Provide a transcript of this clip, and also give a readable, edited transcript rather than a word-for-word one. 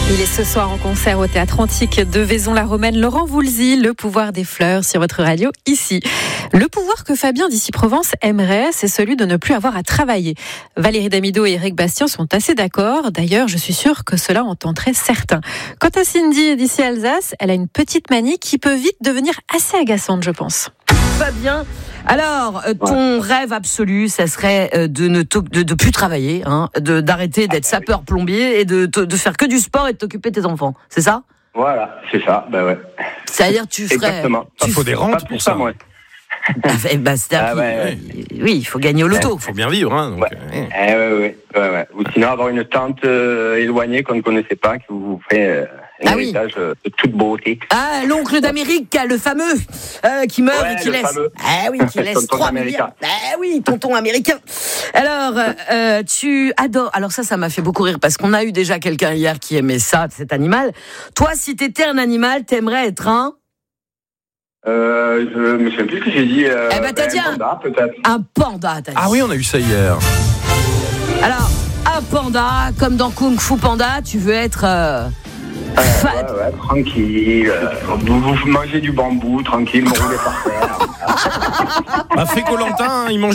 Il est ce soir en concert au Théâtre Antique de Vaison-la-Romaine. Laurent Voulzy, Le pouvoir des fleurs sur votre radio ici. Le pouvoir que Fabien d'Issy-Provence aimerait, c'est celui de ne plus avoir à travailler. Valérie Damido et Éric Bastien sont assez d'accord. D'ailleurs, je suis sûre que cela en tenterait certains. Quant à Cindy d'ici Alsace, elle a une petite manie qui peut vite devenir assez agaçante, je pense. Fabien, alors ton rêve absolu, ça serait de plus travailler, d'arrêter d'être sapeur-plombier et de faire que du sport et de t'occuper de tes enfants, c'est ça ? Voilà, c'est ça, ouais. C'est-à-dire tu ferais... Exactement. Il faut des rentes pour ça. Ouais. Oui, il faut gagner au loto. Il faut bien vivre. Donc, ouais. Ou sinon avoir une tante éloignée qu'on ne connaissait pas, qui vous ferait un héritage de toute beauté. Ah, l'oncle d'Amérique, le fameux, qui meurt et qui laisse... Fameux. Ah oui, qui laisse 3 milliards. Ah oui, tonton américain. Alors, tu adores... Alors ça m'a fait beaucoup rire, parce qu'on a eu déjà quelqu'un hier qui aimait ça, cet animal. Toi, si t'étais un animal, t'aimerais être un... Je me souviens plus ce que j'ai dit. t'as dit un panda, peut-être. Un panda, t'as dit. Ah oui, on a eu ça hier. Alors, un panda, comme dans Kung Fu Panda, tu veux être... Ouais, tranquille. Vous mangez du bambou, tranquille, me rouler par terre. Fait Colantin, il mange